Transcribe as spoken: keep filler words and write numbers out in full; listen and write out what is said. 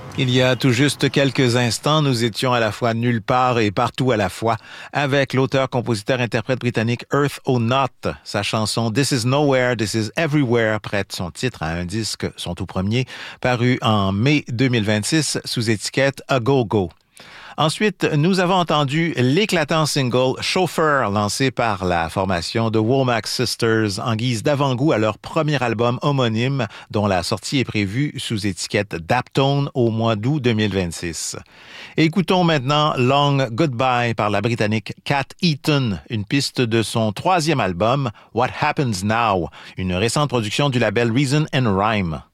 Il y a tout juste quelques instants, nous étions à la fois nulle part et partout à la fois avec l'auteur, compositeur, interprète britannique Earth O'Nott. Sa chanson This Is Nowhere, This Is Everywhere prête son titre à un disque, son tout premier, paru en mai deux mille vingt-six sous étiquette A Go Go. Ensuite, nous avons entendu l'éclatant single Chauffeur lancé par la formation The Womack Sisters en guise d'avant-goût à leur premier album homonyme dont la sortie est prévue sous étiquette Daptone au mois d'août deux mille vingt-six. Et écoutons maintenant Long Goodbye par la Britannique Cat Eaton, une piste de son troisième album What Happens Now, une récente production du label Reason and Rhyme.